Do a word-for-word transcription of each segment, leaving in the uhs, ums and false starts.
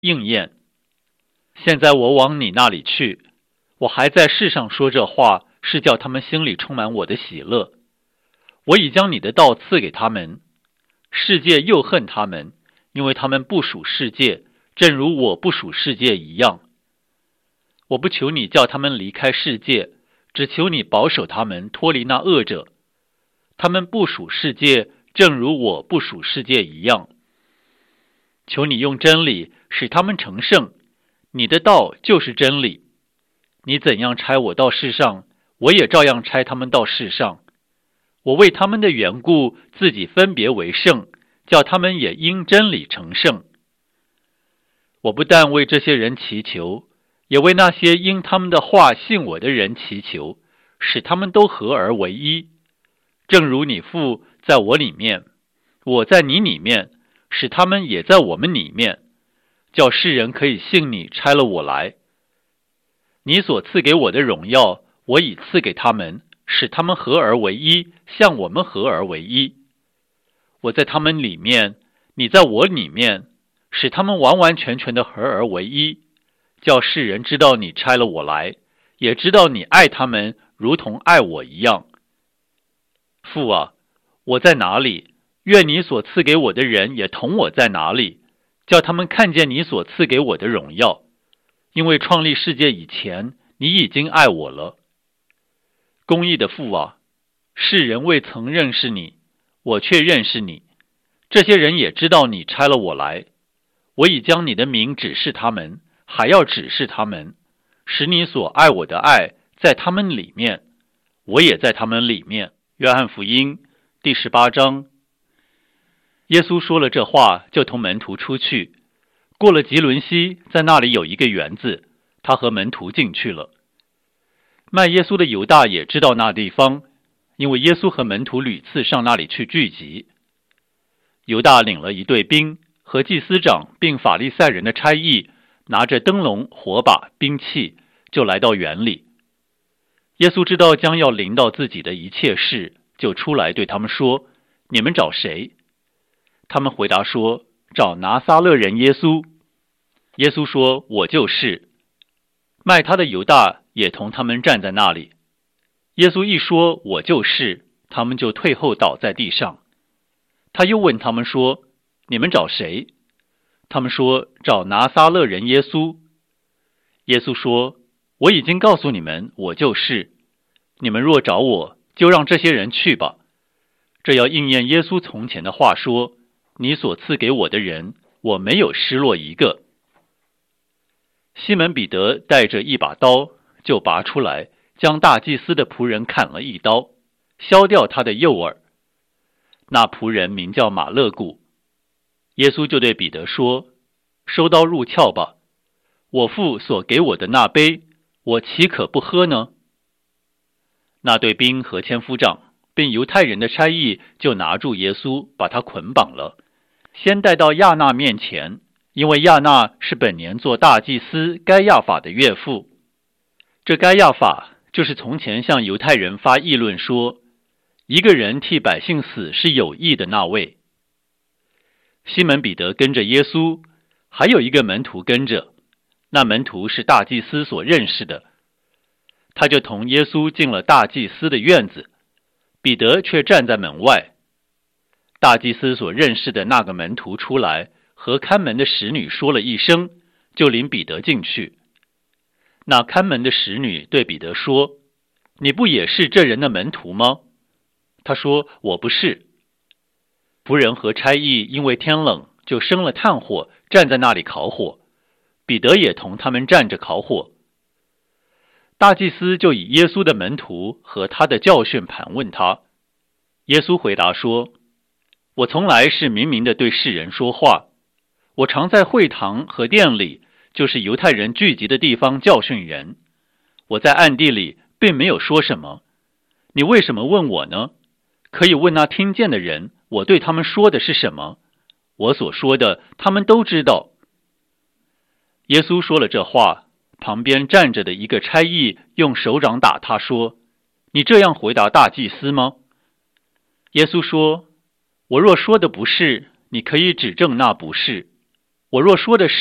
应验。现在我往你那里去，我还在世上说这话，是叫他们心里充满我的喜乐。我已将你的道赐给他们，世界又恨他们，因为他们不属世界，正如我不属世界一样。我不求你叫他们离开世界，只求你保守他们脱离那恶者。他们不属世界，正如我不属世界一样。求你用真理使他们成圣，你的道就是真理。你怎样差我到世上，我也照样差他们到世上。我为他们的缘故，自己分别为圣，叫他们也因真理成圣。我不但为这些人祈求，也为那些因他们的话信我的人祈求，使他们都合而为一。正如你父在我里面，我在你里面，使他们也在我们里面，叫世人可以信你差了我来。你所赐给我的荣耀，我已赐给他们，使他们合而为一，像我们合而为一。我在他们里面，你在我里面，使他们完完全全的合而为一，叫世人知道你差了我来，也知道你爱他们如同爱我一样。父啊，我在哪里，愿你所赐给我的人也同我在哪里，叫他们看见你所赐给我的荣耀。因为创立世界以前，你已经爱我了。公义的父啊，世人未曾认识你，我却认识你。这些人也知道你差了我来。我已将你的名指示他们，还要指示他们，使你所爱我的爱在他们里面，我也在他们里面。约翰福音第十八章。耶稣说了这话，就同门徒出去。过了吉伦西，在那里有一个园子，他和门徒进去了。卖耶稣的犹大也知道那地方，因为耶稣和门徒屡次上那里去聚集。犹大领了一队兵，和祭司长并法利赛人的差役，拿着灯笼、火把、兵器，就来到园里。耶稣知道将要临到自己的一切事，就出来对他们说：你们找谁？他们回答说：找拿撒勒人耶稣。耶稣说：我就是。卖他的犹大也同他们站在那里。耶稣一说我就是，他们就退后倒在地上。他又问他们说：你们找谁？他们说：找拿撒勒人耶稣。耶稣说：我已经告诉你们，我就是。你们若找我，就让这些人去吧。这要应验耶稣从前的话说：你所赐给我的人，我没有失落一个。西门彼得带着一把刀，就拔出来，将大祭司的仆人砍了一刀，削掉他的右耳。那仆人名叫马勒古。耶稣就对彼得说：收刀入鞘吧。我父所给我的那杯，我岂可不喝呢？那队兵和千夫长并犹太人的差役就拿住耶稣，把他捆绑了，先带到亚那面前，因为亚那是本年做大祭司该亚法的岳父。这该亚法就是从前向犹太人发议论说，一个人替百姓死是有益的那位。西门彼得跟着耶稣，还有一个门徒跟着，那门徒是大祭司所认识的。他就同耶稣进了大祭司的院子，彼得却站在门外。大祭司所认识的那个门徒出来，和看门的使女说了一声，就领彼得进去。那看门的使女对彼得说：你不也是这人的门徒吗？他说：我不是。仆人和差役因为天冷，就生了炭火，站在那里烤火。彼得也同他们站着烤火。大祭司就以耶稣的门徒和他的教训盘问他。耶稣回答说：我从来是明明的对世人说话，我常在会堂和殿里，就是犹太人聚集的地方教训人。我在暗地里并没有说什么。你为什么问我呢？可以问那听见的人，我对他们说的是什么？我所说的，他们都知道。耶稣说了这话，旁边站着的一个差役用手掌打他说：你这样回答大祭司吗？耶稣说：我若说的不是，你可以指证那不是；我若说的是，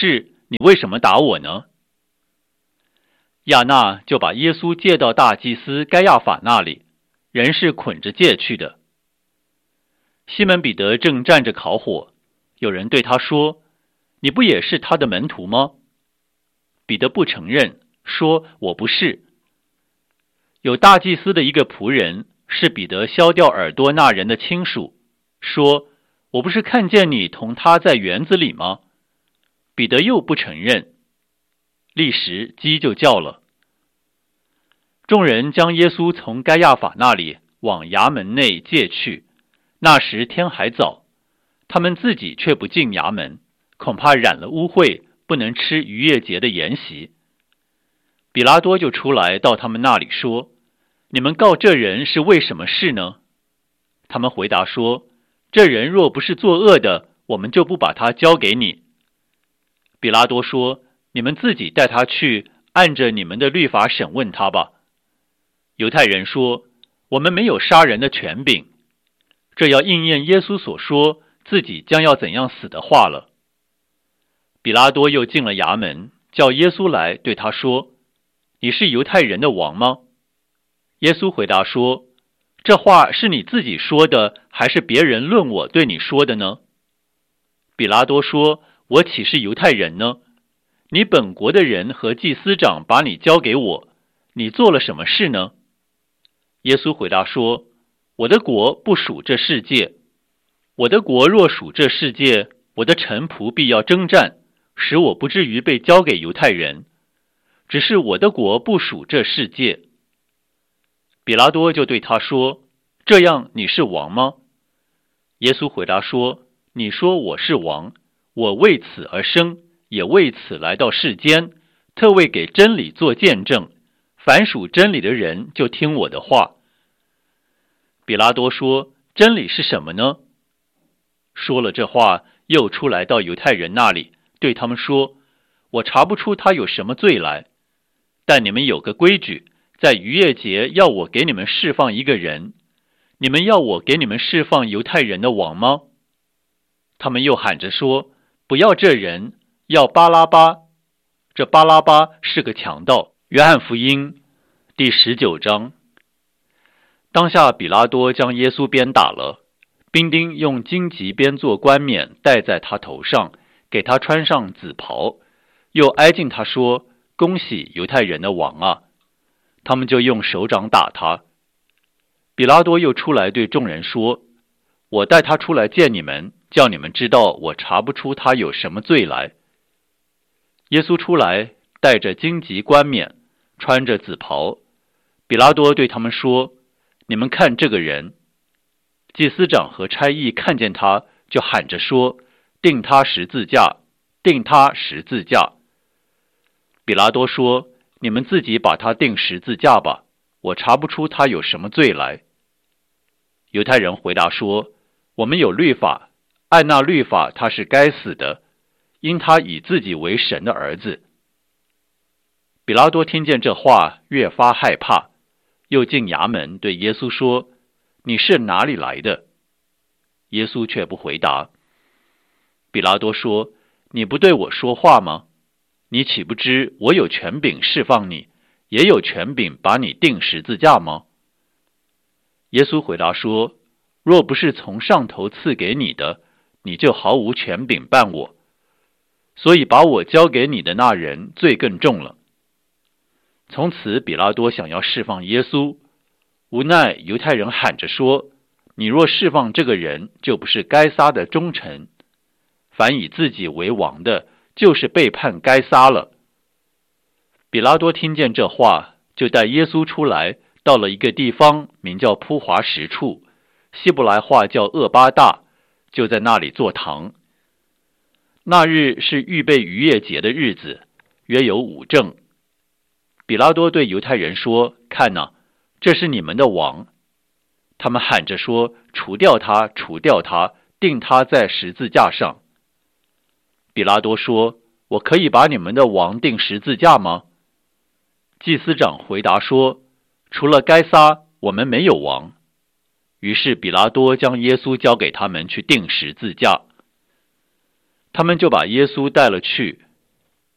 你为什么打我呢？”亚那就把耶稣借到大祭司该亚法那里，人是捆着借去的。西门彼得正站着烤火，有人对他说：“你不也是他的门徒吗？”彼得不承认，说：“我不是。”有大祭司的一个仆人是彼得削掉耳朵那人的亲属，说：“我不是看见你同他在园子里吗？”彼得又不承认，立时鸡就叫了。众人将耶稣从该亚法那里往衙门内借去，那时天还早，他们自己却不进衙门，恐怕染了污秽，不能吃逾越节的筵席。比拉多就出来到他们那里说：“你们告这人是为什么事呢？”他们回答说：“这人若不是作恶的，我们就不把他交给你。”比拉多说：“你们自己带他去，按着你们的律法审问他吧。”犹太人说：“我们没有杀人的权柄。”这要应验耶稣所说自己将要怎样死的话了。比拉多又进了衙门，叫耶稣来，对他说：“你是犹太人的王吗？”耶稣回答说：“这话是你自己说的，还是别人论我对你说的呢？”比拉多说：“我岂是犹太人呢？你本国的人和祭司长把你交给我，你做了什么事呢？”耶稣回答说：“我的国不属这世界。我的国若属这世界，我的臣仆必要征战，使我不至于被交给犹太人。只是我的国不属这世界。”比拉多就对他说：“这样你是王吗？”耶稣回答说：“你说我是王，我为此而生，也为此来到世间，特为给真理做见证。凡属真理的人就听我的话。”比拉多说：“真理是什么呢？”说了这话，又出来到犹太人那里，对他们说：“我查不出他有什么罪来，但你们有个规矩，在逾越节要我给你们释放一个人，你们要我给你们释放犹太人的王吗？”他们又喊着说：“不要这人，要巴拉巴。”这巴拉巴是个强盗。约翰福音第十九章。当下比拉多将耶稣鞭打了，兵丁用荆棘编做冠冕戴在他头上，给他穿上紫袍，又挨近他说：“恭喜犹太人的王啊！”他们就用手掌打他。比拉多又出来对众人说：“我带他出来见你们，叫你们知道我查不出他有什么罪来。”耶稣出来，戴着荆棘冠冕，穿着紫袍。比拉多对他们说：“你们看这个人。”祭司长和差役看见他，就喊着说：“钉他十字架，钉他十字架。”比拉多说：“你们自己把他钉十字架吧，我查不出他有什么罪来。”犹太人回答说：“我们有律法，按那律法他是该死的，因他以自己为神的儿子。”比拉多听见这话，越发害怕，又进衙门对耶稣说：“你是哪里来的？”耶稣却不回答。比拉多说：“你不对我说话吗？你岂不知我有权柄释放你，也有权柄把你钉十字架吗？”耶稣回答说：“若不是从上头赐给你的，你就毫无权柄办我。所以把我交给你的那人罪更重了。”从此比拉多想要释放耶稣，无奈犹太人喊着说：“你若释放这个人，就不是该撒的忠臣。凡以自己为王的，就是背叛该撒了。”比拉多听见这话，就带耶稣出来，到了一个地方，名叫铺华石处，希伯来话叫厄巴大，就在那里坐堂。那日是预备逾越节的日子，约有五正。比拉多对犹太人说：“看哪，这是你们的王。”他们喊着说：“除掉他，除掉他，钉他在十字架上。”比拉多说：“我可以把你们的王钉十字架吗？”祭司长回答说：“除了该撒，我们没有王。”于是比拉多将耶稣交给他们去钉十字架。他们就把耶稣带了去。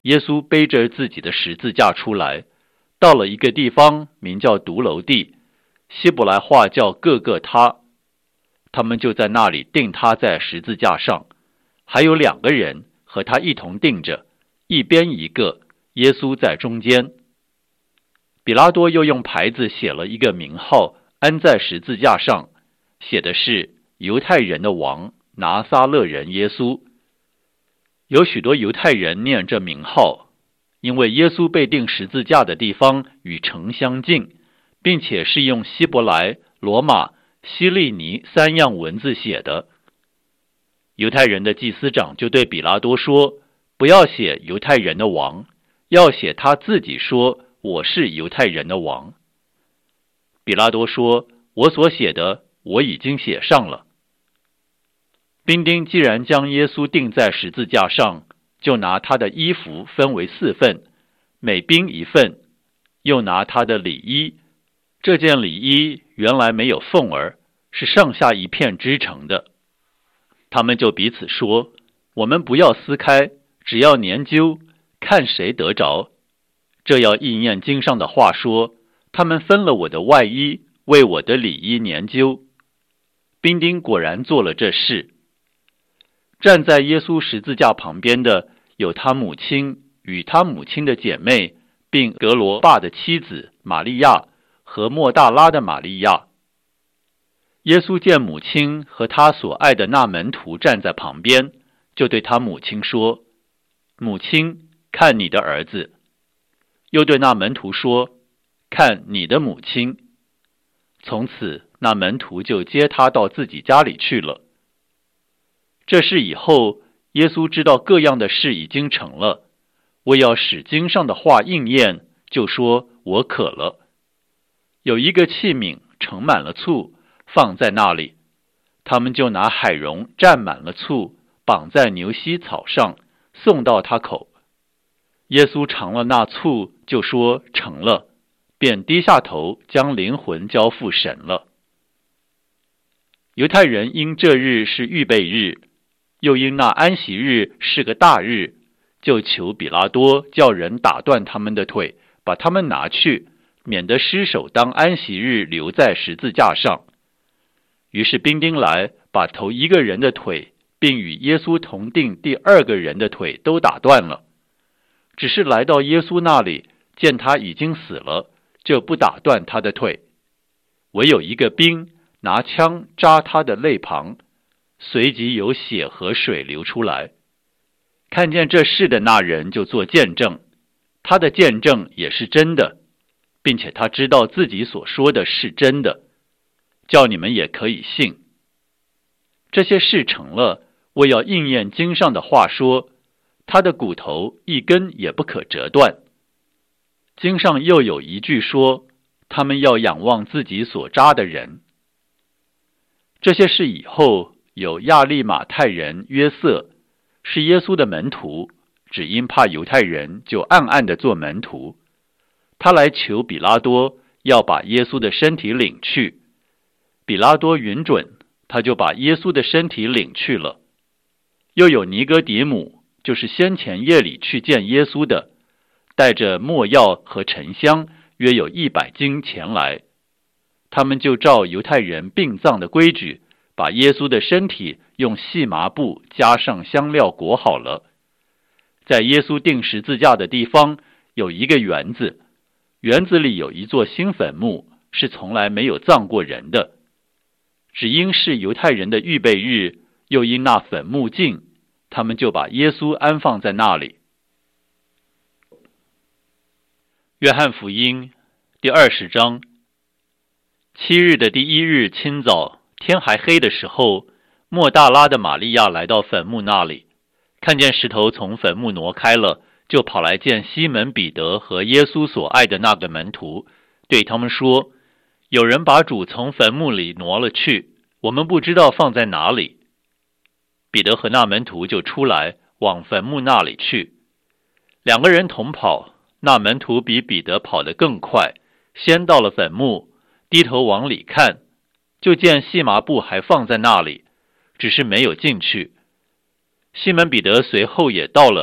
耶稣背着自己的十字架出来，到了一个地方，名叫独楼地，希伯来话叫各各他。他们就在那里钉他在十字架上，还有两个人和他一同钉着，一边一个，耶稣在中间。比拉多又用牌子写了一个名号，安在十字架上，写的是犹太人的王，拿撒勒人耶稣。有许多犹太人念这名号，因为耶稣被钉十字架的地方与城相近，并且是用希伯来、罗马、希利尼三样文字写的。犹太人的祭司长就对比拉多说，不要写犹太人的王，要写他自己说，我是犹太人的王。比拉多说，我所写的我已经写上了。兵丁既然将耶稣钉在十字架上，就拿他的衣服分为四份，每兵一份，又拿他的里衣。这件里衣原来没有缝儿，是上下一片织成的。他们就彼此说，我们不要撕开，只要研究，看谁得着。这要应验经上的话说，他们分了我的外衣，为我的里衣研究。兵丁果然做了这事。站在耶稣十字架旁边的有他母亲与他母亲的姐妹，并格罗巴的妻子玛利亚和莫大拉的玛利亚。耶稣见母亲和他所爱的那门徒站在旁边，就对他母亲说，母亲，看你的儿子。又对那门徒说，看你的母亲。从此那门徒就接他到自己家里去了。这事以后，耶稣知道各样的事已经成了，为要使经上的话应验，就说，我渴了。有一个器皿盛满了醋，放在那里，他们就拿海蓉蘸满了醋，绑在牛膝草上，送到他口。耶稣尝了那醋，就说，成了，便低下头，将灵魂交付神了。犹太人因这日是预备日，又因那安息日是个大日，就求比拉多叫人打断他们的腿，把他们拿去，免得尸首当安息日留在十字架上。于是兵丁来，把头一个人的腿，并与耶稣同钉第二个人的腿都打断了。只是来到耶稣那里，见他已经死了，就不打断他的腿。唯有一个兵拿枪扎他的肋旁，随即有血和水流出来。看见这事的那人就做见证，他的见证也是真的，并且他知道自己所说的是真的，叫你们也可以信。这些事成了，为要应验经上的话说，他的骨头一根也不可折断。经上又有一句说，他们要仰望自己所扎的人。这些事以后，有亚利马太人约瑟，是耶稣的门徒，只因怕犹太人，就暗暗地做门徒。他来求比拉多，要把耶稣的身体领去。比拉多允准，他就把耶稣的身体领去了。又有尼哥底母，就是先前夜里去见耶稣的，带着没药和沉香，约有一百斤前来。他们就照犹太人殡葬的规矩，把耶稣的身体用细麻布加上香料裹好了。在耶稣钉十字架的地方有一个园子，园子里有一座新坟墓，是从来没有葬过人的。只因是犹太人的预备日，又因那坟墓近，他们就把耶稣安放在那里。约翰福音第二十章。七日的第一日清早，天还黑的时候，莫大拉的玛利亚来到坟墓那里，看见石头从坟墓挪开了，就跑来见西门彼得和耶稣所爱的那个门徒，对他们说，有人把主从坟墓里挪了去，我们不知道放在哪里。彼得和那门徒就出来，往坟墓那里去。两个人同跑，那门徒比彼得跑得更快，先到了坟墓，低头往里看，就见细麻布还放在那里，只是没有进去。西门彼得随后也到了，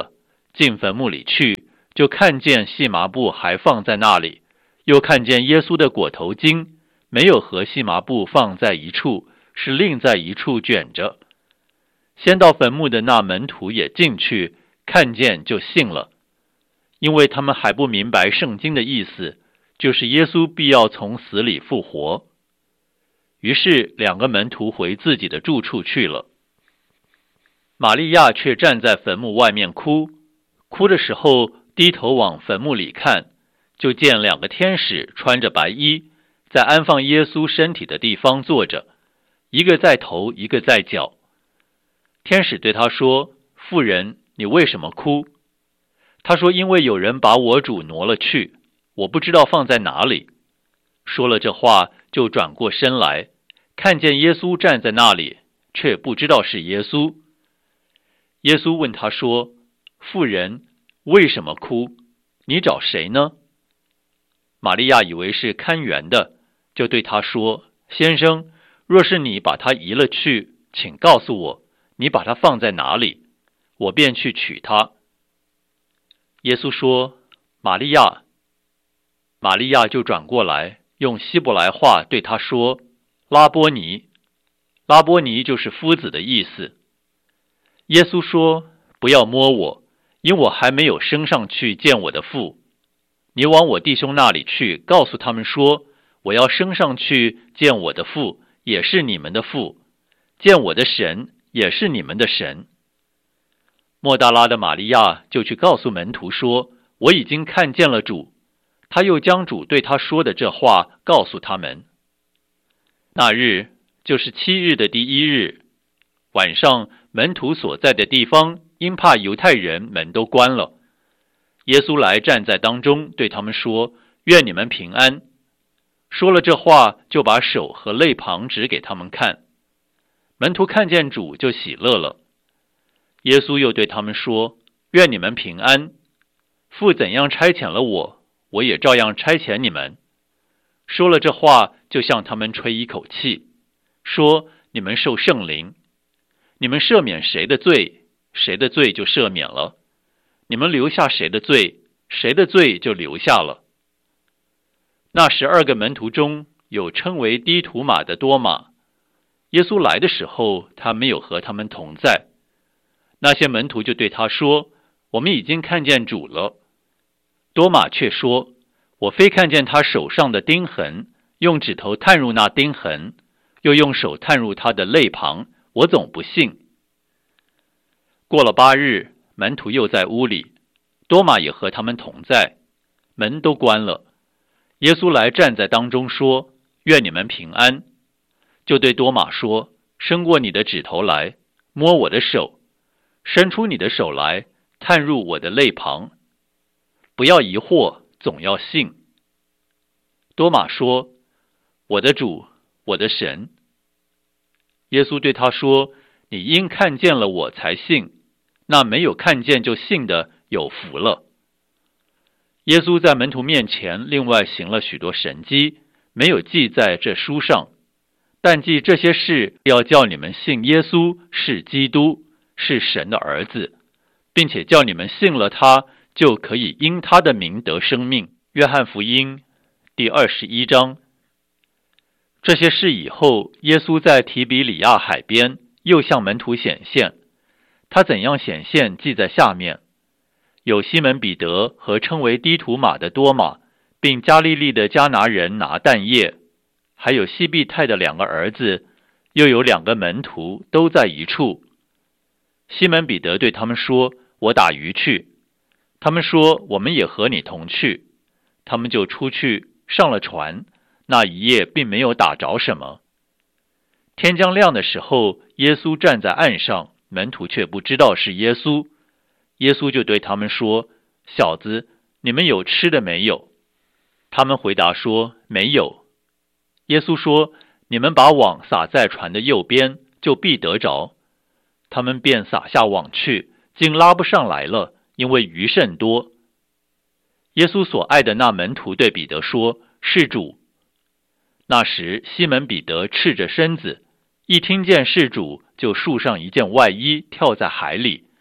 进坟墓里去，就看见细麻布还放在那里，又看见耶稣的裹头巾没有和细麻布放在一处，是另在一处卷着。先到坟墓的那门徒也进去，看见就信了，因为他们还不明白圣经的意思，就是耶稣必要从死里复活。于是两个门徒回自己的住处去了。玛利亚却站在坟墓外面哭，哭的时候低头往坟墓里看，就见两个天使穿着白衣，在安放耶稣身体的地方坐着，一个在头，一个在脚。天使对他说：妇人，你为什么哭？他说：因为有人把我主挪了去，我不知道放在哪里。说了这话，就转过身来，看见耶稣站在那里，却不知道是耶稣。耶稣问他说：妇人，为什么哭？你找谁呢？玛利亚以为是看园的，就对他说：先生，若是你把他移了去，请告诉我，你把他放在哪里，我便去取他。耶稣说：玛利亚。玛利亚就转过来，用希伯来话对他说：拉波尼。拉波尼就是夫子的意思。耶稣说：不要摸我，因我还没有升上去见我的父。你往我弟兄那里去，告诉他们说，我要升上去见我的父，也是你们的父，见我的神，也是你们的神。莫大拉的玛利亚就去告诉门徒说：我已经看见了主。他又将主对他说的这话告诉他们。那日就是七日的第一日，晚上，门徒所在的地方因怕犹太人，门都关了。耶稣来站在当中，对他们说：愿你们平安。说了这话，就把手和肋旁指给他们看。门徒看见主就喜乐了。耶稣又对他们说：愿你们平安。父怎样差遣了我，我也照样差遣你们。说了这话，就向他们吹一口气，说：你们受圣灵。你们赦免谁的罪，谁的罪就赦免了；你们留下谁的罪，谁的罪就留下了。那十二个门徒中有称为低土马的多马，耶稣来的时候，他没有和他们同在。那些门徒就对他说：我们已经看见主了。多马却说：我非看见他手上的钉痕，用指头探入那钉痕，又用手探入他的肋旁，我总不信。过了八日，门徒又在屋里，多马也和他们同在，门都关了。耶稣来站在当中说：愿你们平安。就对多马说：伸过你的指头来，摸我的手，伸出你的手来，探入我的肋旁。不要疑惑，总要信。多马说：我的主，我的神。耶稣对他说：你因看见了我才信，那没有看见就信的有福了。耶稣在门徒面前另外行了许多神迹，没有记在这书上，但记这些事，要叫你们信耶稣是基督，是神的儿子，并且叫你们信了他，就可以因他的名得生命。约翰福音第二十一章。这些事以后，耶稣在提比里亚海边又向门徒显现。他怎样显现，记在下面。有西门彼得和称为低土马的多马，并加利利的迦拿人拿但业，还有西庇太的两个儿子，又有两个门徒，都在一处。西门彼得对他们说：我打鱼去。他们说：我们也和你同去。他们就出去上了船，那一夜并没有打着什么。天将亮的时候，耶稣站在岸上，门徒却不知道是耶稣。耶稣就对他们说：小子，你们有吃的没有？他们回答说：没有。耶稣说：你们把网撒在船的右边，就必得着。他们便撒下网去，竟拉不上来了，因为鱼甚多。耶稣所爱的那门徒对彼得说：是主。那时西门彼得赤着身子，一听见是主，就束上一件外衣，跳在海里。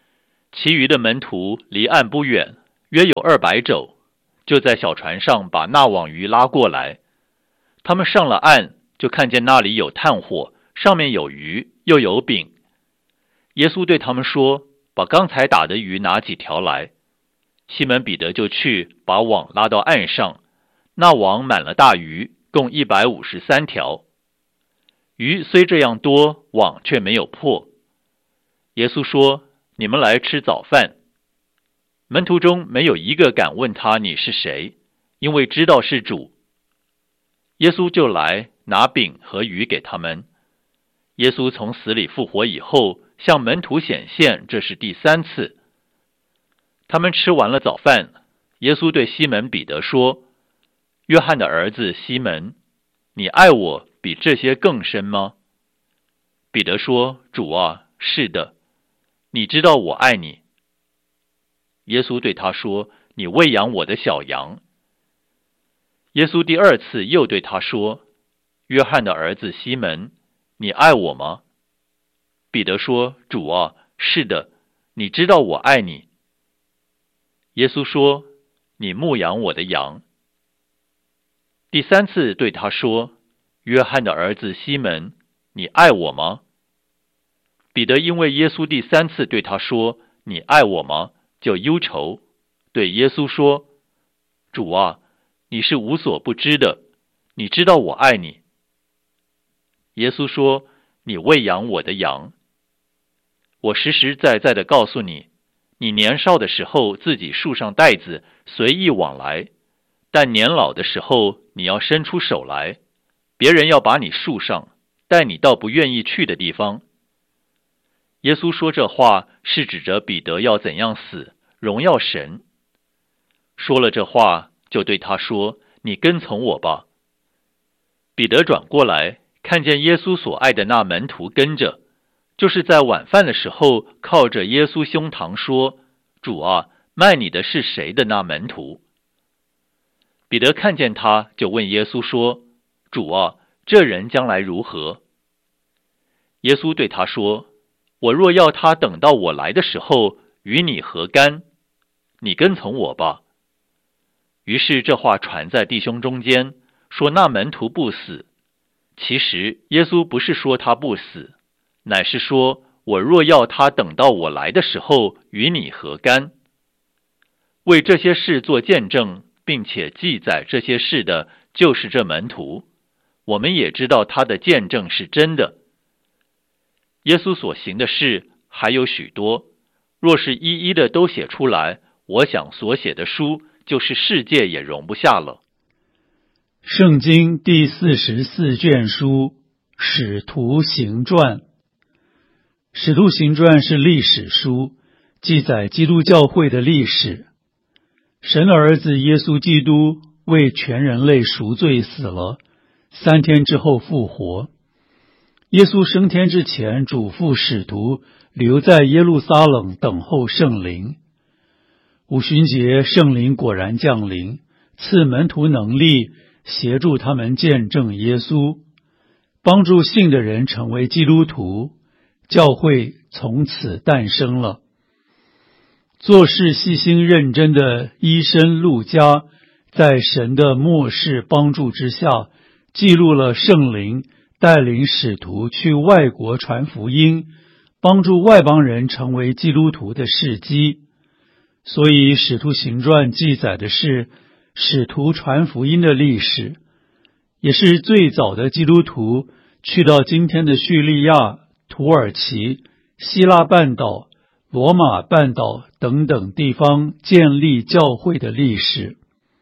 其余的门徒离岸不远，约有二百肘，就在小船上把那网鱼拉过来。他们上了岸，就看见那里有炭火，上面有鱼，又有饼。耶稣对他们说：把刚才打的鱼拿几条来。西门彼得就去把网拉到岸上，那网满了大鱼，共一百五十三条。鱼虽这样多，网却没有破。耶稣说：你们来吃早饭。门徒中没有一个敢问他你是谁，因为知道是主。耶稣就来拿饼和鱼给他们。耶稣从死里复活以后，向门徒显现，这是第三次。他们吃完了早饭，耶稣对西门彼得说：约翰的儿子西门，你爱我比这些更深吗？彼得说：主啊，是的，你知道我爱你。耶稣对他说：你喂养我的小羊。耶稣第二次又对他说：约翰的儿子西门，你爱我吗？彼得说：主啊，是的，你知道我爱你。耶稣说：你牧养我的羊。第三次对他说：约翰的儿子西门，你爱我吗？彼得因为耶稣第三次对他说：你爱我吗？就忧愁，对耶稣说：主啊，你是无所不知的，你知道我爱你。耶稣说：你喂养我的羊。我实实在在地告诉你，你年少的时候自己束上带子，随意往来，但年老的时候你要伸出手来，别人要把你束上，带你到不愿意去的地方。耶稣说这话是指着彼得要怎样死，荣耀神。说了这话，就对他说：你跟从我吧。彼得转过来，看见耶稣所爱的那门徒跟着，就是在晚饭的时候靠着耶稣胸膛说：主啊，卖你的是谁的那门徒。彼得看见他，就问耶稣说：主啊，这人将来如何？耶稣对他说：我若要他等到我来的时候，与你何干？你跟从我吧。于是这话传在弟兄中间，说那门徒不死。其实耶稣不是说他不死，乃是说我若要他等到我来的时候，与你何干？为这些事做见证，并且记载这些事的，就是这门徒。我们也知道他的见证是真的。耶稣所行的事还有许多，若是一一的都写出来，我想所写的书就是世界也容不下了。 圣经第四十四卷书，使徒行传。使徒行传是历史书，记载基督教会的历史。神的儿子耶稣基督为全人类赎罪死了，三天之后复活。耶稣升天之前，嘱咐使徒留在耶路撒冷等候圣灵。五旬节，圣灵果然降临，赐门徒能力，协助他们见证耶稣，帮助信的人成为基督徒，教会从此诞生了。做事细心认真的医生路加，在神的默示帮助之下，记录了圣灵带领使徒去外国传福音，帮助外邦人成为基督徒的事迹。所以使徒行传记载的是使徒传福音的历史，也是最早的基督徒去到今天的叙利亚、土耳其、希腊半岛、罗马半岛等等地方建立教会的历史。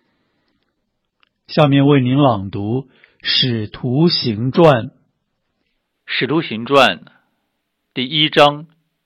下面为您朗读使徒行传。 使徒行传第一章。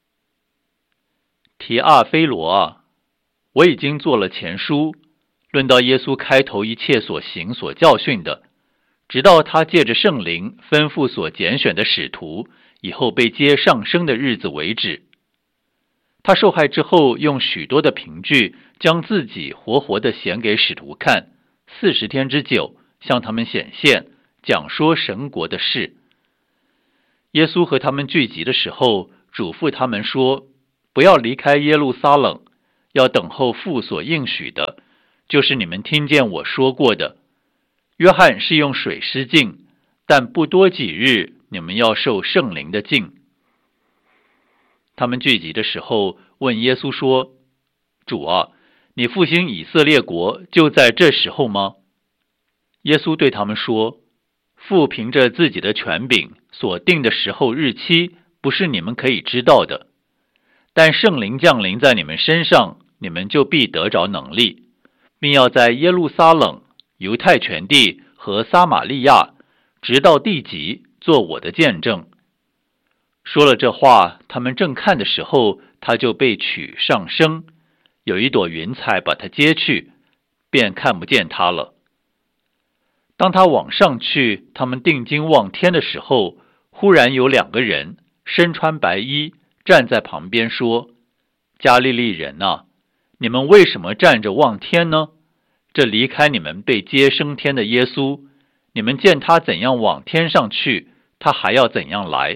提阿非罗啊，我已经做了前书，论到耶稣开头一切所行所教训的，直到他借着圣灵吩咐所拣选的使徒以后被接上升的日子为止。他受害之后，用许多的凭据将自己活活地显给使徒看，四十天之久，向他们显现，讲说神国的事。耶稣和他们聚集的时候，嘱咐他们说： 不要离开耶路撒冷，要等候父所应许的，就是你们听见我说过的。约翰是用水施浸，但不多几日，你们要受圣灵的浸。”他们聚集的时候，问耶稣说：“主啊，你复兴以色列国就在这时候吗？”耶稣对他们说：“父凭着自己的权柄所定的时候日期，不是你们可以知道的。但圣灵降临在你们身上，你们就必得着能力，并要在耶路撒冷、犹太全地和撒玛利亚，直到地极，做我的见证。”说了这话，他们正看的时候，他就被取上升，有一朵云彩把他接去，便看不见他了。当他往上去，他们定睛望天的时候，忽然有两个人身穿白衣站在旁边说：“加利利人啊，你们为什么站着望天呢？这离开你们被接升天的耶稣，你们见他怎样往天上去，他还要怎样来。”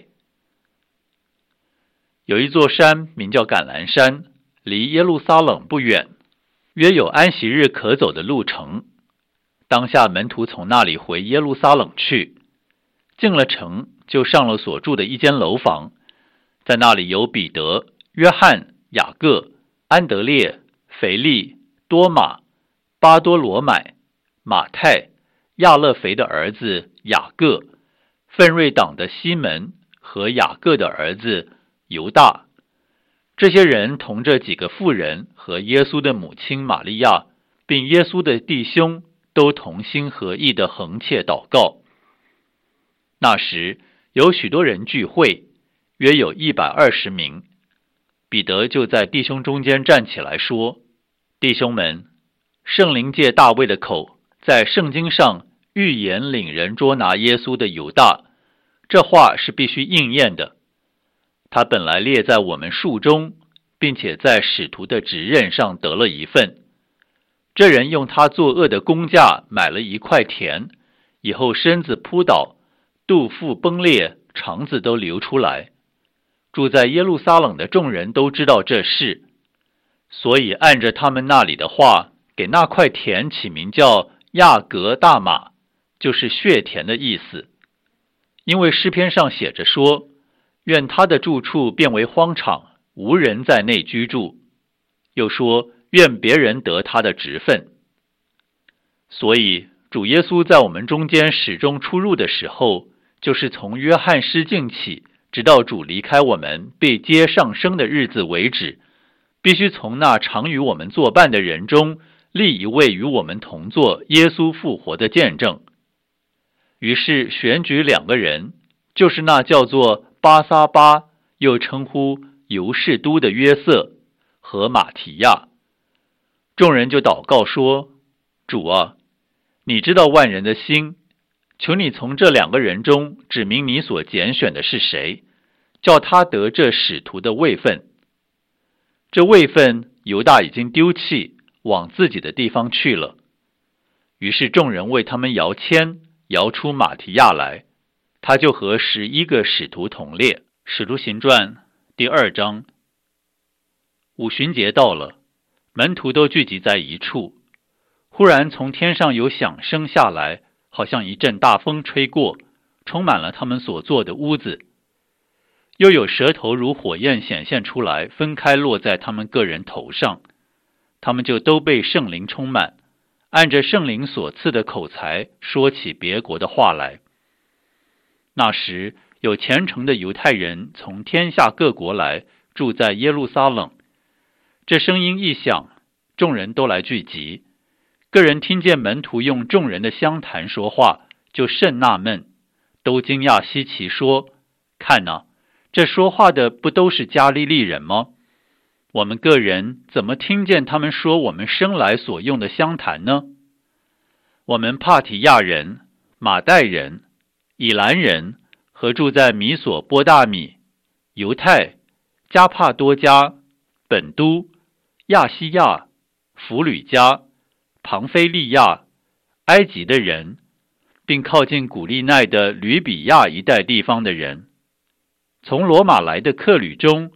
有一座山名叫橄榄山，离耶路撒冷不远，约有安息日可走的路程。当下门徒从那里回耶路撒冷去，进了城，就上了所住的一间楼房，在那里有彼得、约翰、雅各、安德烈、腓力、多马、巴多罗买、马太、亚勒腓的儿子雅各、奋锐党的西门和雅各的儿子犹大。这些人同这几个妇人和耶稣的母亲玛利亚，并耶稣的弟兄，都同心合意地横切祷告。那时有许多人聚会，约有一百二十名。彼得就在弟兄中间站起来说：“弟兄们，圣灵借大卫的口，在圣经上预言领人捉拿耶稣的犹大，这话是必须应验的。他本来列在我们数中，并且在使徒的职任上得了一份。这人用他作恶的工价买了一块田，以后身子扑倒，肚腹崩裂，肠子都流出来。住在耶路撒冷的众人都知道这事，所以按着他们那里的话，给那块田起名叫亚格大马，就是血田的意思。因为诗篇上写着说：愿他的住处变为荒场，无人在内居住。又说：愿别人得他的职分。所以主耶稣在我们中间始终出入的时候，就是从约翰施浸起，直到主离开我们被接上升的日子为止，必须从那常与我们作伴的人中立一位与我们同作耶稣复活的见证。于是选举两个人，就是那叫做巴撒巴，又称呼犹士都的约瑟和马提亚。众人就祷告说：主啊，你知道万人的心，求你从这两个人中指明你所拣选的是谁，叫他得这使徒的位分。这位分犹大已经丢弃，往自己的地方去了。于是众人为他们摇签，摇出马提亚来，他就和十一个使徒同列。使徒行传第二章。五旬节到了，门徒都聚集在一处。忽然从天上有响声下来，好像一阵大风吹过，充满了他们所坐的屋子。又有舌头如火焰显现出来，分开落在他们个人头上。他们就都被圣灵充满，按着圣灵所赐的口才说起别国的话来。那时有虔诚的犹太人从天下各国来，住在耶路撒冷。这声音一响，众人都来聚集。个人听见门徒用众人的相谈说话，就甚纳闷，都惊讶稀奇，说：看哪，这说话的不都是加利利人吗？我们个人怎么听见他们说我们生来所用的相谈呢？我们帕提亚人、马代人、以兰人和住在米索波大米、犹太、加帕多家、本都、亚西亚、弗吕家、庞菲利亚、埃及的人，并靠近古利奈的吕比亚一带地方的人，从罗马来的客旅中，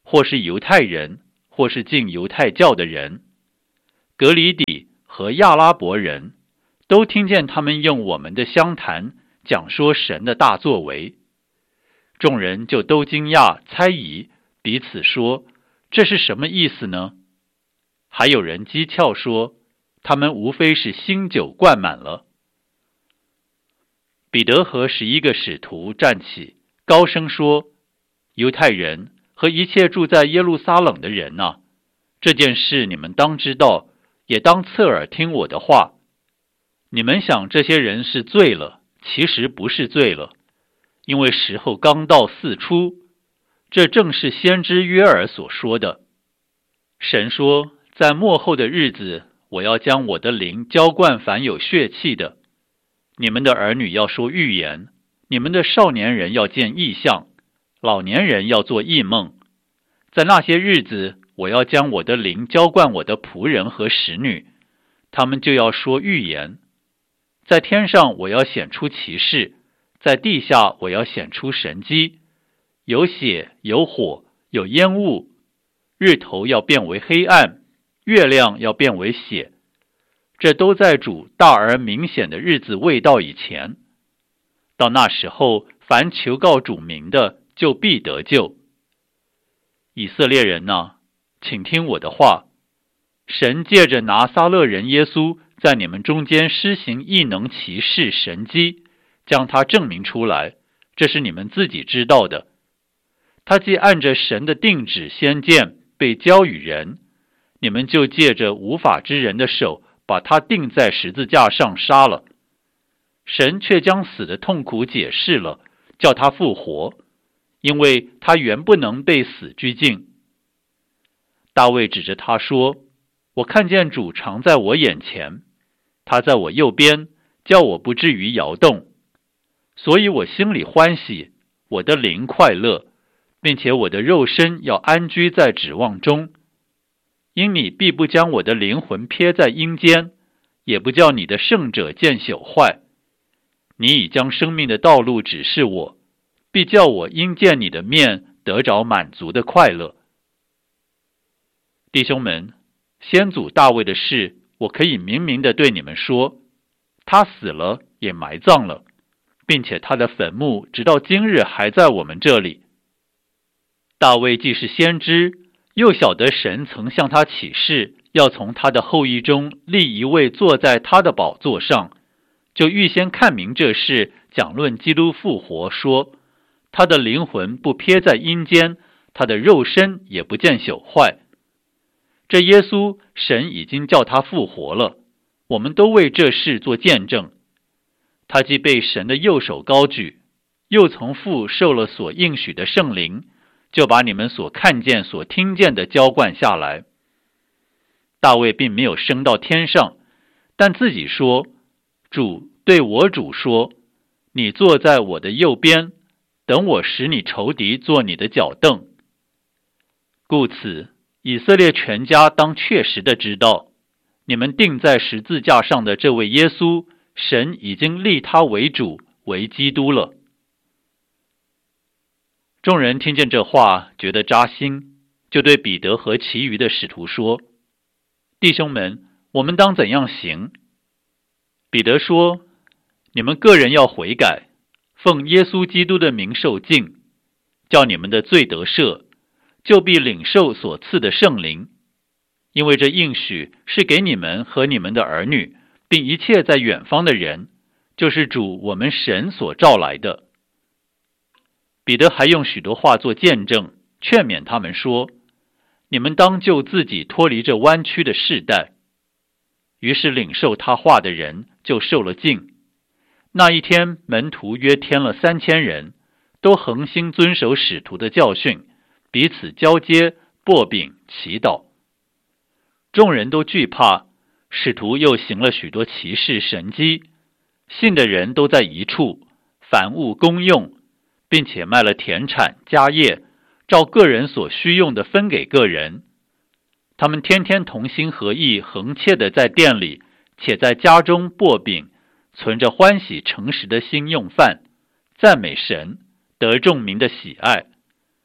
或是犹太人，或是敬犹太教的人，格里底和亚拉伯人，都听见他们用我们的乡谈讲说神的大作为。众人就都惊讶猜疑，彼此说，这是什么意思呢？还有人讥诮说，他们无非是新酒灌满了。彼得和十一个使徒站起，高声说，犹太人和一切住在耶路撒冷的人啊，这件事你们当知道，也当侧耳听我的话。你们想这些人是醉了，其实不是醉了，因为时候刚到巳初，这正是先知约珥所说的。神说，在末后的日子，我要将我的灵浇灌凡有血气的，你们的儿女要说预言，你们的少年人要见异象，老年人要做异梦。在那些日子，我要将我的灵浇灌我的仆人和使女，他们就要说预言。在天上我要显出奇事，在地下我要显出神迹，有血，有火，有烟雾，日头要变为黑暗，月亮要变为血。这都在主大而明显的日子未到以前。到那时候，凡求告主名的，就必得救。以色列人哪，请听我的话。神借着拿撒勒人耶稣，在你们中间施行异能奇事神迹，将他证明出来，这是你们自己知道的。他既按着神的定旨先见被交与人，你们就借着无法之人的手，把他钉在十字架上杀了。神却将死的痛苦解释了，叫他复活，因为他原不能被死拘禁。大卫指着他说，我看见主常在我眼前，他在我右边，叫我不至于摇动。所以我心里欢喜，我的灵快乐，并且我的肉身要安居在指望中。因你必不将我的灵魂撇在阴间，也不叫你的圣者见朽坏。你已将生命的道路指示我，必叫我因见你的面得着满足的快乐。弟兄们，先祖大卫的事，我可以明明地对你们说，他死了，也埋葬了，并且他的坟墓直到今日还在我们这里。大卫既是先知，又晓得神曾向他起誓，要从他的后裔中立一位坐在他的宝座上，就预先看明这事，讲论基督复活，说他的灵魂不撇在阴间，他的肉身也不见朽坏。这耶稣，神已经叫他复活了，我们都为这事做见证。他既被神的右手高举，又从父受了所应许的圣灵，就把你们所看见所听见的浇灌下来。大卫并没有升到天上，但自己说，主对我主说，你坐在我的右边，等我使你仇敌做你的脚凳。故此以色列全家当确实的知道，你们钉在十字架上的这位耶稣，神已经立他为主，为基督了。众人听见这话，觉得扎心，就对彼得和其余的使徒说，弟兄们，我们当怎样行？彼得说，你们个人要悔改，奉耶稣基督的名受浸，叫你们的罪得赦，就必领受所赐的圣灵。因为这应许是给你们和你们的儿女，并一切在远方的人，就是主我们神所召来的。彼得还用许多话做见证，劝勉他们说，你们当救自己脱离这弯曲的世代。于是领受他话的人就受了浸。那一天，门徒约添了三千人，都恒心遵守使徒的教训，彼此交接，擘饼，祈祷。众人都惧怕，使徒又行了许多奇事神迹，信的人都在一处，凡物公用，并且卖了田产家业，照个人所需用的分给个人。他们天天同心合意，恒切的在店里，且在家中擘饼，存着欢喜诚实的心用饭，赞美神，得众民的喜爱。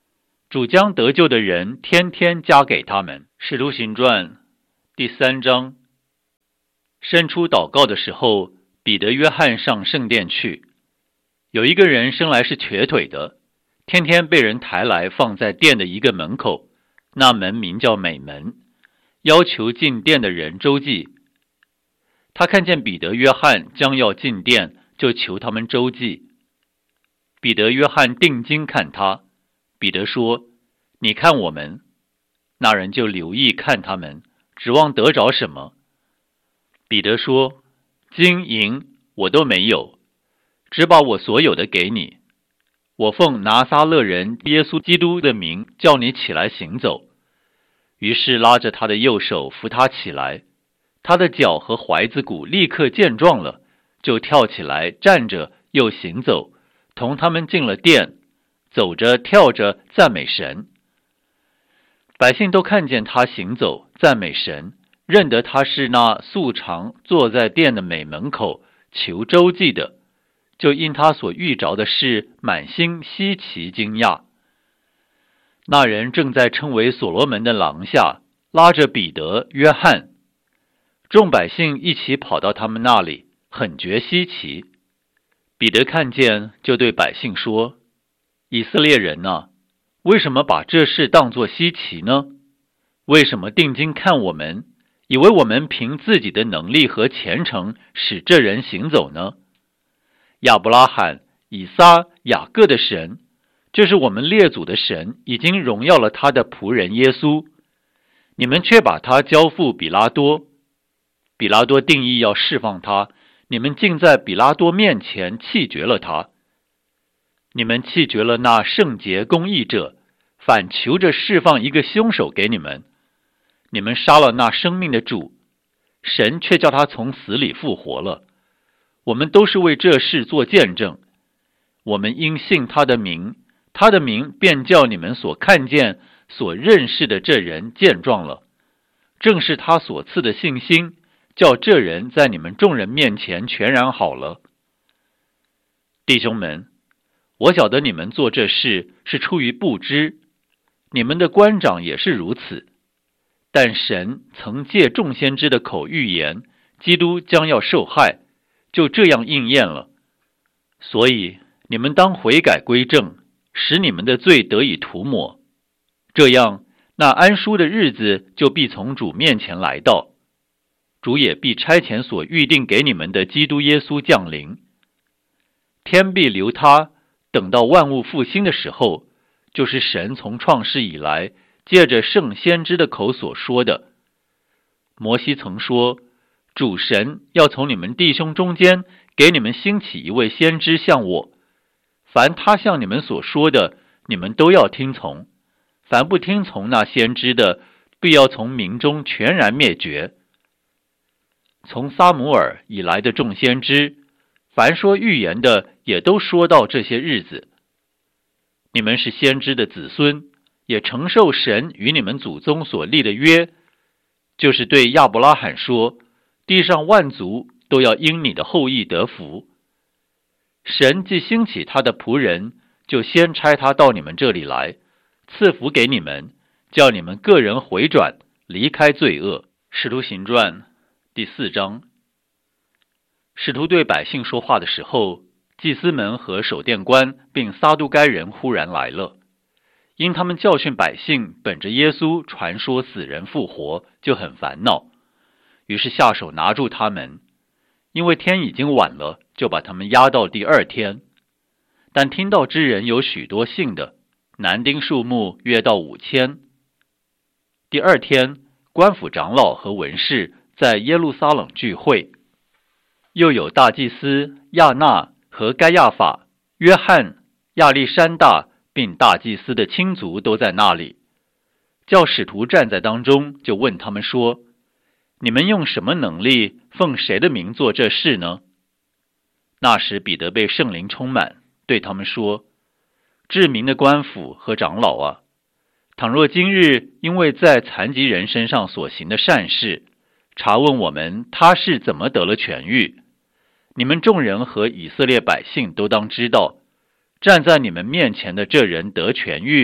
主将得救的人天天加给他们。使徒行传第三章。伸出祷告的时候，彼得、约翰上圣殿去。有一个人生来是瘸腿的，天天被人抬来放在殿的一个门口，那门名叫美门，要求进殿的人周济。他看见彼得、约翰将要进殿，就求他们周济。彼得、约翰定睛看他，彼得说：“你看我们。”那人就留意看他们，指望得着什么。彼得说：“金银我都没有，只把我所有的给你。我奉拿撒勒人耶稣基督的名叫你起来行走。”于是拉着他的右手扶他起来，他的脚和踝子骨立刻健壮了，就跳起来站着又行走，同他们进了殿，走着跳着赞美神。百姓都看见他行走赞美神，认得他是那素常坐在殿的美门口求周济的，就因他所遇着的事满心稀奇惊讶。那人正在称为所罗门的廊下，拉着彼得、约翰。众百姓一起跑到他们那里，很觉稀奇。彼得看见，就对百姓说：“以色列人啊，为什么把这事当作稀奇呢？为什么定睛看我们，以为我们凭自己的能力和虔诚使这人行走呢？亚伯拉罕、以撒、雅各的神，这是我们列祖的神，已经荣耀了他的仆人耶稣。你们却把他交付比拉多。比拉多定义要释放他，你们竟在比拉多面前弃绝了他。你们弃绝了那圣洁公义者，反求着释放一个凶手给你们。你们杀了那生命的主，神却叫他从死里复活了。我们都是为这事做见证。我们因信他的名，他的名便叫你们所看见、所认识的这人健壮了。正是他所赐的信心，叫这人在你们众人面前全然好了。弟兄们，我晓得你们做这事是出于不知，你们的官长也是如此。但神曾借众先知的口预言，基督将要受害，就这样应验了。所以你们当悔改归正，使你们的罪得以涂抹。这样，那安舒的日子就必从主面前来到。主也必差遣所预定给你们的基督耶稣降临。天必留他，等到万物复兴的时候，就是神从创世以来借着圣先知的口所说的。摩西曾说，主神要从你们弟兄中间给你们兴起一位先知像我，凡他向你们所说的，你们都要听从。凡不听从那先知的，必要从民中全然灭绝。从撒母耳以来的众先知，凡说预言的，也都说到这些日子。你们是先知的子孙，也承受神与你们祖宗所立的约，就是对亚伯拉罕说，地上万族都要因你的后裔得福。神既兴起他的仆人，就先差他到你们这里来，赐福给你们，叫你们个人回转，离开罪恶。使徒行传第四章。使徒对百姓说话的时候，祭司们和守殿官并撒都该人忽然来了，因他们教训百姓本着耶稣传说死人复活，就很烦恼，于是下手拿住他们。因为天已经晚了，就把他们押到第二天。但听到之人有许多信的，男丁数目约到五千。第二天，官府长老和文士在耶路撒冷聚会，又有大祭司亚那和该亚法、约翰、亚历山大并大祭司的亲族都在那里。叫使徒站在当中，就问他们说，你们用什么能力奉谁的名做这事呢？那时彼得被圣灵充满，对他们说，治民的官府和长老啊，倘若今日因为在残疾人身上所行的善事，查问我们他是怎么得了痊愈，你们众人和以色列百姓都当知道，站在你们面前的这人得痊愈，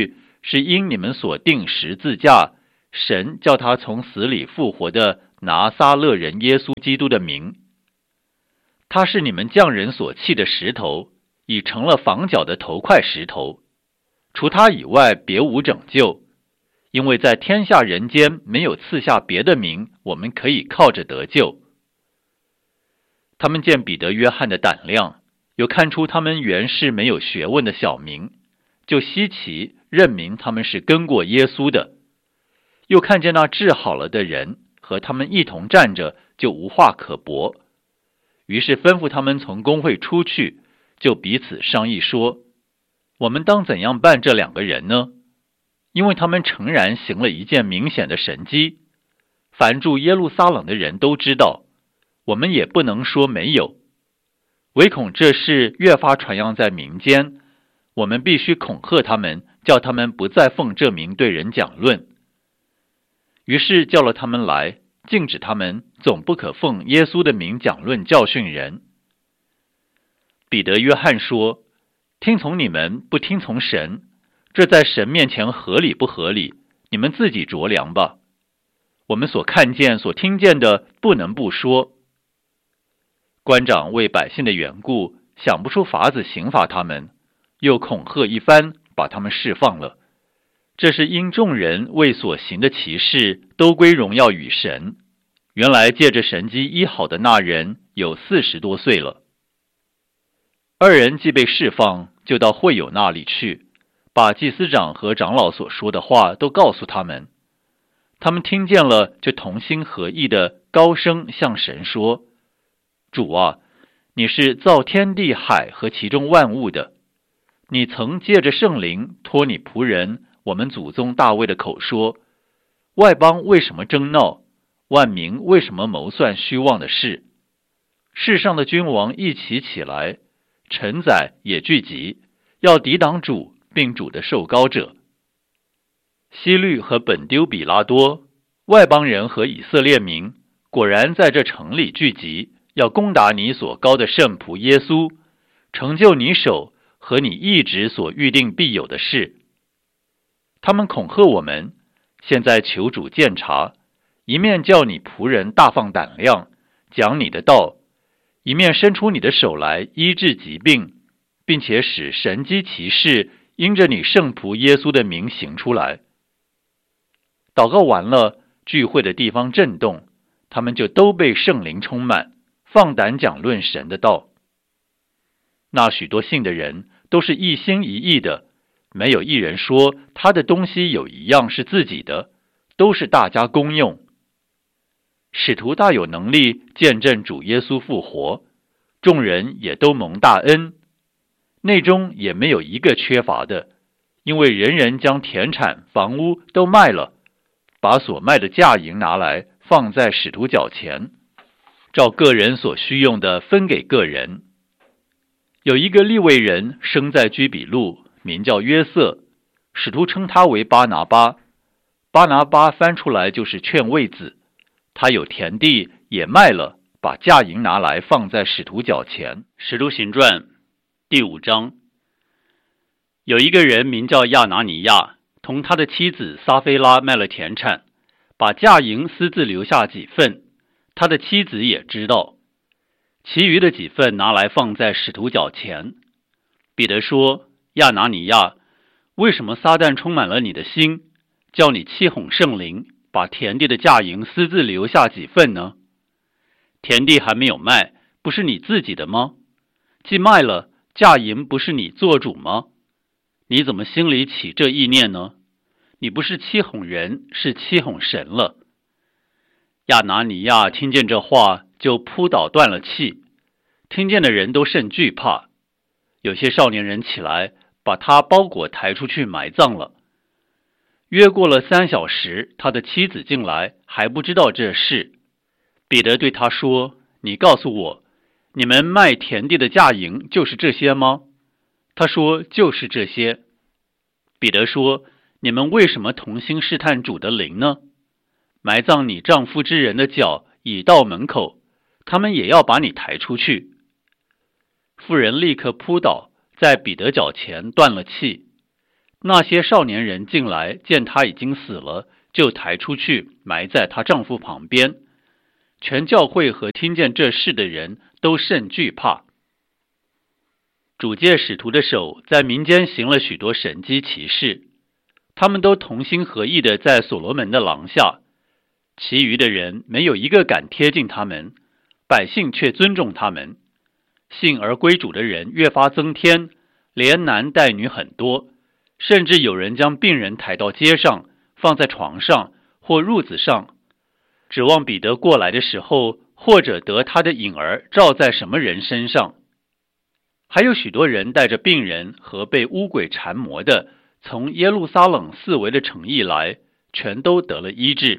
是因你们所定十字架，神叫他从死里复活的拿撒勒人耶稣基督的名。他是你们匠人所弃的石头，已成了房角的头块石头。除他以外，别无拯救，因为在天下人间没有赐下别的名，我们可以靠着得救。他们见彼得、约翰的胆量，又看出他们原是没有学问的小民，就稀奇，认明他们是跟过耶稣的。又看见那治好了的人和他们一同站着，就无话可驳。于是吩咐他们从公会出去，就彼此商议说，我们当怎样办这两个人呢？因为他们诚然行了一件明显的神迹，凡住耶路撒冷的人都知道，我们也不能说没有。唯恐这事越发传扬在民间，我们必须恐吓他们，叫他们不再奉这名对人讲论。于是叫了他们来，禁止他们总不可奉耶稣的名讲论教训人。彼得、约翰说，听从你们，不听从神，这在神面前合理不合理？你们自己酌量吧。我们所看见、所听见的，不能不说。官长为百姓的缘故，想不出法子刑罚他们，又恐吓一番，把他们释放了。这是因众人为所行的奇事，都归荣耀与神。原来借着神迹医好的那人，有四十多岁了。二人既被释放，就到会友那里去，把祭司长和长老所说的话都告诉他们。他们听见了，就同心合意的高声向神说，主啊，你是造天地海和其中万物的，你曾借着圣灵托你仆人我们祖宗大卫的口说，外邦为什么争闹，万民为什么谋算虚妄的事？世上的君王一起起来，臣宰也聚集，要抵挡主并主的受膏者。希律和本丢比拉多，外邦人和以色列民，果然在这城里聚集，要攻打你所膏的圣仆耶稣，成就你手和你一直所预定必有的事。他们恐吓我们，现在求主鉴察，一面叫你仆人大放胆量，讲你的道，一面伸出你的手来医治疾病，并且使神迹奇事因着你圣仆耶稣的名行出来。祷告完了，聚会的地方震动，他们就都被圣灵充满，放胆讲论神的道。那许多信的人都是一心一意的，没有一人说他的东西有一样是自己的，都是大家公用。使徒大有能力见证主耶稣复活，众人也都蒙大恩，内中也没有一个缺乏的，因为人人将田产房屋都卖了，把所卖的价银拿来放在使徒脚前，照个人所需用的分给个人。有一个利未人生在居比路，名叫约瑟，使徒称他为巴拿巴。巴拿巴翻出来就是劝慰子。他有田地也卖了，把价银拿来放在使徒脚前。使徒行传第五章。有一个人名叫亚拿尼亚，同他的妻子撒菲拉卖了田产，把价银私自留下几份，他的妻子也知道，其余的几份拿来放在使徒脚前。彼得说，亚拿尼亚，为什么撒旦充满了你的心，叫你欺哄圣灵，把田地的价银私自留下几份呢？田地还没有卖，不是你自己的吗？既卖了，价银不是你做主吗？你怎么心里起这意念呢？你不是欺哄人，是欺哄神了。亚拿尼亚听见这话，就扑倒断了气。听见的人都甚惧怕。有些少年人起来，把他包裹抬出去埋葬了。约过了三小时，他的妻子进来，还不知道这事。彼得对他说，你告诉我，你们卖田地的价银就是这些吗？他说，就是这些。彼得说，你们为什么同心试探主的灵呢？埋葬你丈夫之人的脚已到门口，他们也要把你抬出去。妇人立刻扑倒，在彼得脚前断了气。 那些少年人进来，见他已经死了，就抬出去埋在她丈夫旁边。全教会和听见这事的人都甚惧怕。主借使徒的手在民间行了许多神迹奇事，他们都同心合意地在所罗门的廊下，其余的人没有一个敢贴近他们，百姓却尊重他们。信而归主的人越发增添，连男带女很多，甚至有人将病人抬到街上，放在床上或褥子上，指望彼得过来的时候，或者得他的影儿照在什么人身上。还有许多人带着病人和被污鬼缠磨的，从耶路撒冷四围的城邑来，全都得了医治。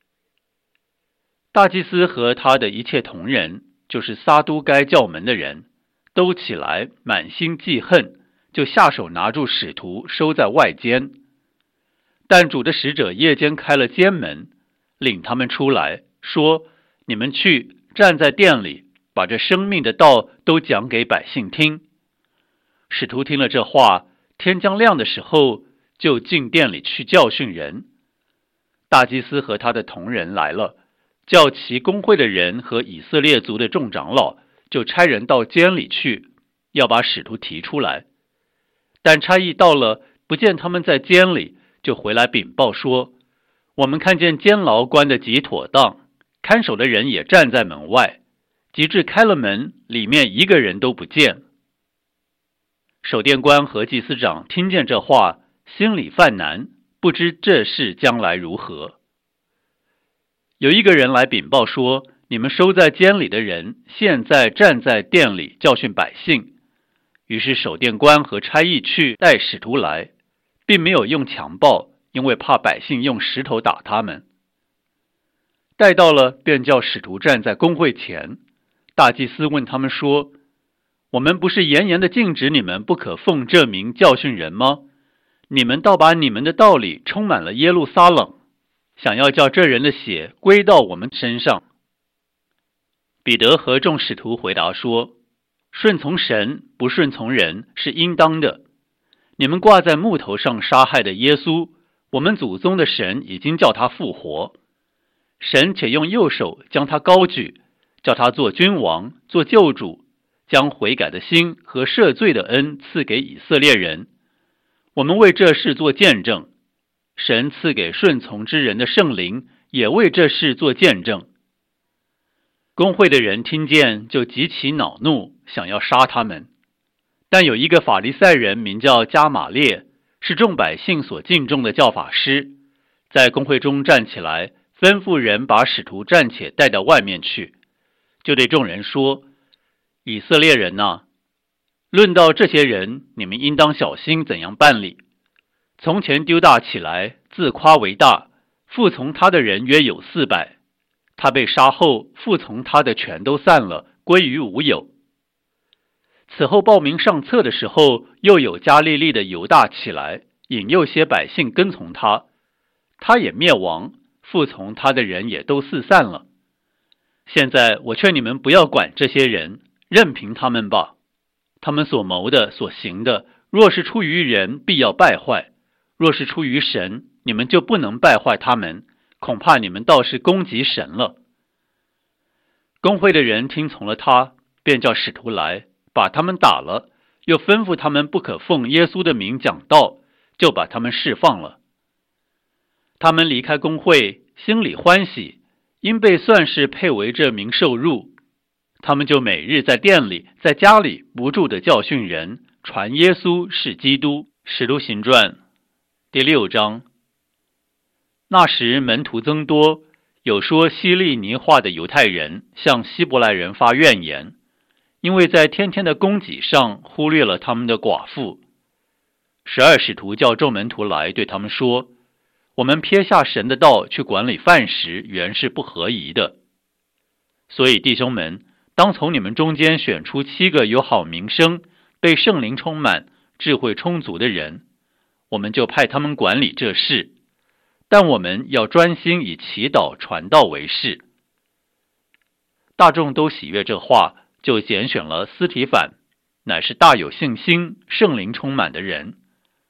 大祭司和他的一切同人，就是撒都该教门的人，都起来满心记恨，就下手拿住使徒收在外间。但主的使者夜间开了监门，领他们出来，说：你们去站在殿里，把这生命的道都讲给百姓听。使徒听了这话，天将亮的时候，就进殿里去教训人。大祭司和他的同人来了，叫其公会的人和以色列族的众长老，就差人到监里去，要把使徒提出来。但差役到了，不见他们在监里，就回来禀报说：我们看见监牢关得极妥当，看守的人也站在门外，及至开了门，里面一个人都不见。守殿官和祭司长听见这话，心里犯难，不知这事将来如何。有一个人来禀报说：你们收在监里的人，现在站在殿里教训百姓。于是守殿官和差役去带使徒来，并没有用强暴，因为怕百姓用石头打他们。带到了，便叫使徒站在公会前。大祭司问他们说：我们不是严严的禁止你们不可奉这名教训人吗？你们倒把你们的道理充满了耶路撒冷，想要叫这人的血归到我们身上。彼得和众使徒回答说：顺从神，不顺从人，是应当的。你们挂在木头上杀害的耶稣，我们祖宗的神已经叫他复活。神且用右手将他高举，叫他做君王，做救主，将悔改的心和赦罪的恩赐给以色列人。我们为这事做见证，神赐给顺从之人的圣灵也为这事做见证。公会的人听见，就极其恼怒，想要杀他们。但有一个法利赛人名叫加玛列，是众百姓所敬重的教法师，在公会中站起来，吩咐人把使徒暂且带到外面去，就对众人说：以色列人哪，论到这些人，你们应当小心怎样办理。从前丢大起来，自夸为大，服从他的人约有四百。他被杀后，服从他的全都散了，归于无有。此后报名上册的时候，又有加利利的犹大起来，引诱些百姓跟从他，他也灭亡，服从他的人也都四散了。现在我劝你们不要管这些人，任凭他们吧。他们所谋的所行的，若是出于人，必要败坏；若是出于神，你们就不能败坏他们，恐怕你们倒是攻击神了。公会的人听从了他，便叫使徒来，把他们打了，又吩咐他们不可奉耶稣的名讲道，就把他们释放了。他们离开公会，心里欢喜，因被算是配为这名受辱。他们就每日在店里，在家里不住地教训人，传耶稣是基督。使徒行传第六章。那时门徒增多，有说希利尼话的犹太人向希伯来人发怨言，因为在天天的供给上忽略了他们的寡妇。十二使徒叫众门徒来，对他们说：我们撇下神的道去管理饭食，原是不合宜的。所以弟兄们，当从你们中间选出七个有好名声、被圣灵充满、智慧充足的人，我们就派他们管理这事。但我们要专心以祈祷传道为事。大众都喜悦这话，就拣选了司提反，乃是大有信心、圣灵充满的人。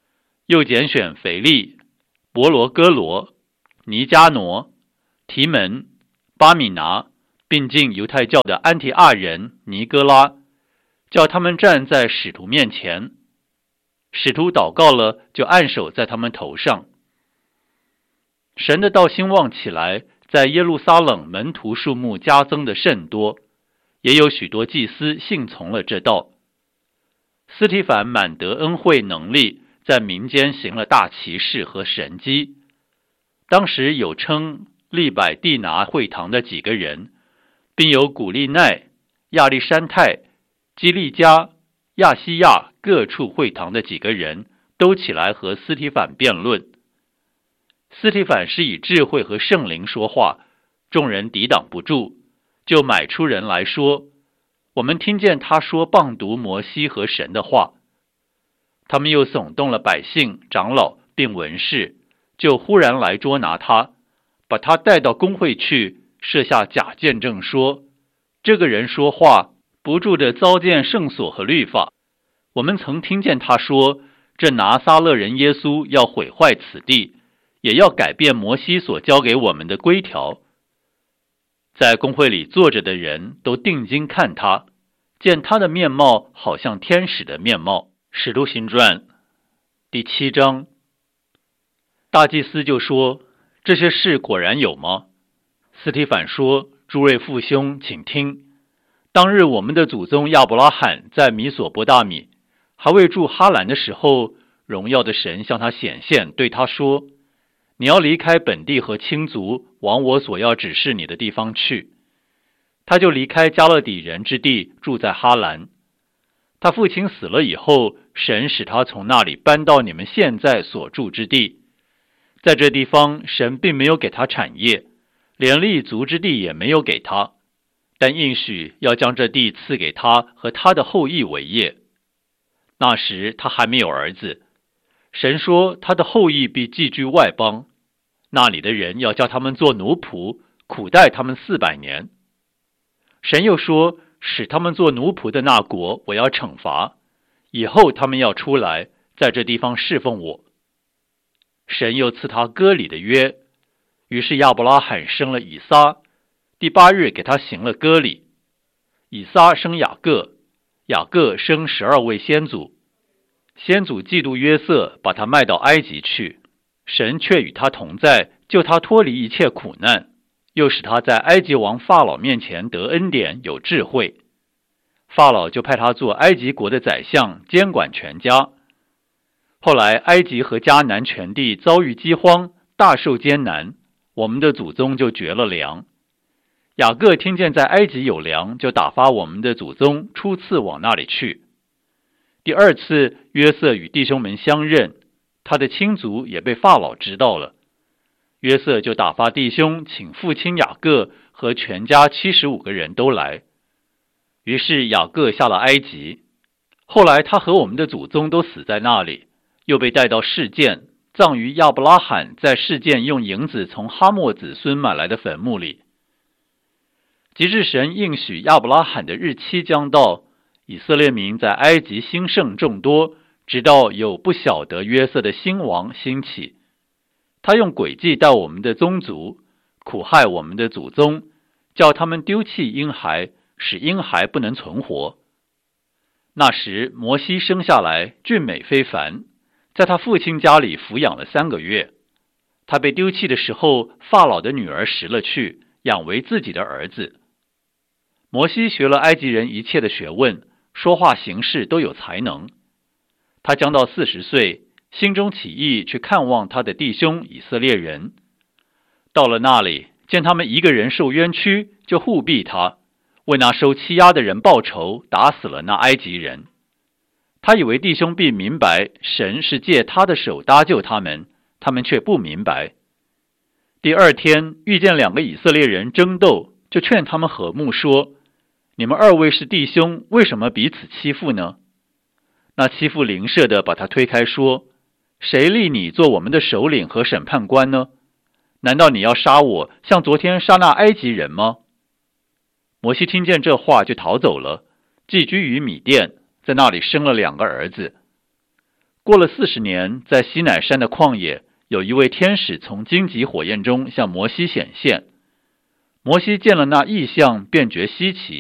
又拣选腓利、伯罗哥罗、尼加挪、提门、巴米拿，并进犹太教的安提阿人尼哥拉，叫他们站在使徒面前。使徒祷告了，就按手在他们头上。神的道兴旺起来，在耶路撒冷门徒数目加增的甚多，也有许多祭司信从了这道。司提反满得恩惠能力，在民间行了大奇事和神迹。当时有称利百地拿会堂的几个人，并有古利奈、亚历山泰、基利加、亚西亚各处会堂的几个人都起来和司提反辩论。司提反是以智慧和圣灵说话，众人抵挡不住，就买出人来说，我们听见他说谤读摩西和神的话。他们又耸动了百姓、长老并文士，就忽然来捉拿他，把他带到公会去，设下假见证说，这个人说话不住地糟践圣所和律法。我们曾听见他说，这拿撒勒人耶稣要毁坏此地，也要改变摩西所交给我们的规条。在公会里坐着的人都定睛看他，见他的面貌好像天使的面貌。使徒行传第七章。大祭司就说，这些事果然有吗？司提反说，诸位父兄，请听。当日我们的祖宗亚伯拉罕在米索波大米还未住哈兰的时候，荣耀的神向他显现，对他说，你要离开本地和亲族，往我所要指示你的地方去。他就离开加勒底人之地，住在哈兰。他父亲死了以后，神使他从那里搬到你们现在所住之地。在这地方，神并没有给他产业，连立足之地也没有给他，但应许要将这地赐给他和他的后裔为业。那时他还没有儿子，神说他的后裔必寄居外邦，那里的人要叫他们做奴仆，苦待他们四百年。神又说，使他们做奴仆的那国我要惩罚，以后他们要出来，在这地方侍奉我。神又赐他割礼的约，于是亚伯拉罕生了以撒，第八日给他行了割礼。以撒生雅各，雅各生十二位先祖。先祖嫉妒约瑟，把他卖到埃及去，神却与他同在，救他脱离一切苦难，又使他在埃及王法老面前得恩典，有智慧。法老就派他做埃及国的宰相，监管全家。后来埃及和迦南全地遭遇饥荒，大受艰难，我们的祖宗就绝了粮。雅各听见在埃及有粮，就打发我们的祖宗初次往那里去。第二次约瑟与弟兄们相认，他的亲族也被法老知道了。约瑟就打发弟兄请父亲雅各和全家七十五个人都来。于是雅各下了埃及，后来他和我们的祖宗都死在那里，又被带到示剑，葬于亚伯拉罕在示剑用银子从哈莫子孙买来的坟墓里。及至神应许亚伯拉罕的日期将到，以色列民在埃及兴盛众多，直到有不晓得约瑟的新王兴起。他用诡计待我们的宗族，苦害我们的祖宗，叫他们丢弃婴孩，使婴孩不能存活。那时摩西生下来俊美非凡，在他父亲家里抚养了三个月。他被丢弃的时候，法老的女儿拾了去，养为自己的儿子。摩西学了埃及人一切的学问，说话行事都有才能。他将到四十岁，心中起意去看望他的弟兄以色列人。到了那里，见他们一个人受冤屈，就护庇他，为那受欺压的人报仇，打死了那埃及人。他以为弟兄必明白神是借他的手搭救他们，他们却不明白。第二天遇见两个以色列人争斗，就劝他们和睦说，你们二位是弟兄，为什么彼此欺负呢？那欺负邻舍的把他推开说，谁立你做我们的首领和审判官呢？难道你要杀我，像昨天杀那埃及人吗？摩西听见这话就逃走了，寄居于米甸，在那里生了两个儿子。 过了四十年，在西乃山的旷野，有一位天使从荆棘火焰中向摩西显现。摩西见了那异象，便觉稀奇。